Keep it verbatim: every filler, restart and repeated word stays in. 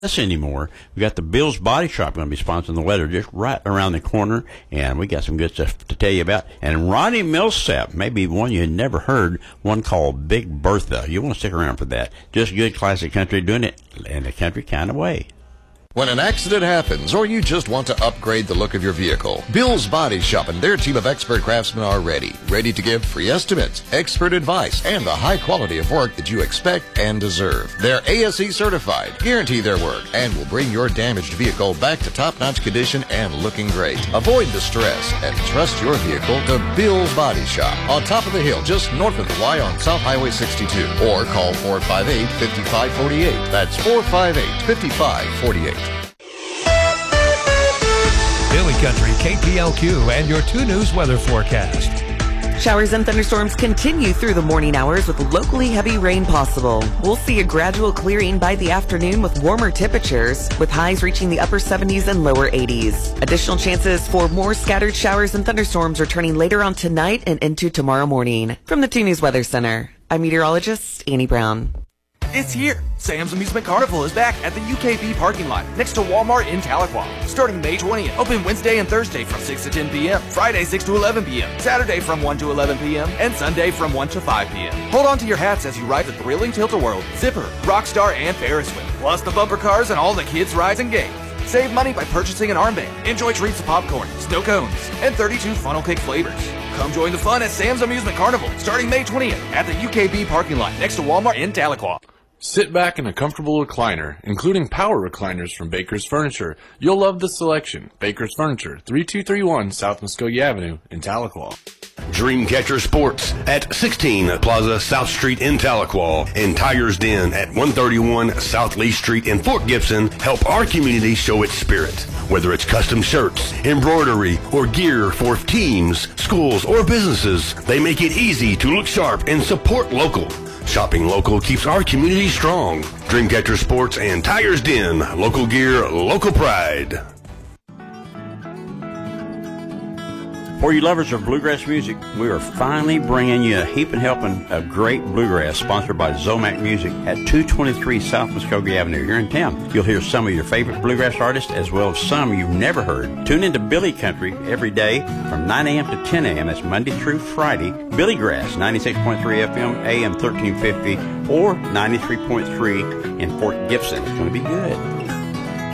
This anymore. We got the Bill's Body Shop going to be sponsoring the weather just right around the corner, and we got some good stuff to tell you about. And Ronnie Millsap, maybe one you had never heard, one called Big Bertha. You want to stick around for that. Just good classic country, doing it in a country kind of way. When an accident happens, or you just want to upgrade the look of your vehicle, Bill's Body Shop and their team of expert craftsmen are ready. Ready to give free estimates, expert advice, and the high quality of work that you expect and deserve. They're A S E certified, guarantee their work, and will bring your damaged vehicle back to top-notch condition and looking great. Avoid the stress and trust your vehicle to Bill's Body Shop on top of the hill just north of the Y on South Highway sixty-two. Or call four five eight, five five four eight. That's four five eight, five five four eight. Billy Country, K P L Q, and your two News weather forecast. Showers and thunderstorms continue through the morning hours with locally heavy rain possible. We'll see a gradual clearing by the afternoon with warmer temperatures, with highs reaching the upper seventies and lower eighties. Additional chances for more scattered showers and thunderstorms returning later on tonight and into tomorrow morning. From the two News Weather Center, I'm meteorologist Annie Brown. It's here! Sam's Amusement Carnival is back at the U K B parking lot next to Walmart in Tahlequah. Starting May twentieth. Open Wednesday and Thursday from six to ten p.m. Friday six to eleven p.m. Saturday from one to eleven p.m. and Sunday from one to five p.m. Hold on to your hats as you ride the thrilling Tilt-A-Whirl, Zipper, Rockstar, and Ferris wheel. Plus the bumper cars and all the kids' rides and games. Save money by purchasing an armband. Enjoy treats of popcorn, snow cones, and thirty-two funnel cake flavors. Come join the fun at Sam's Amusement Carnival starting May twentieth at the U K B parking lot next to Walmart in Tahlequah. Sit back in a comfortable recliner, including power recliners from Baker's Furniture. You'll love the selection. Baker's Furniture, thirty-two thirty-one South Muskogee Avenue in Tahlequah. Dreamcatcher Sports at sixteen Plaza South Street in Tahlequah and Tiger's Den at one thirty-one South Lee Street in Fort Gibson help our community show its spirit. Whether it's custom shirts, embroidery, or gear for teams, schools, or businesses, they make it easy to look sharp and support local. Shopping local keeps our community strong. Dreamcatcher Sports and Tiger's Den. Local gear, local pride. For you lovers of bluegrass music, we are finally bringing you a heaping helping of great bluegrass, sponsored by Zomac Music at two twenty-three South Muskogee Avenue here in town. You'll hear some of your favorite bluegrass artists as well as some you've never heard. Tune into Billy Country every day from nine a.m. to ten a.m. That's Monday through Friday. Billy Grass, ninety-six point three F M, A M thirteen fifty, or ninety-three point three in Fort Gibson. It's going to be good.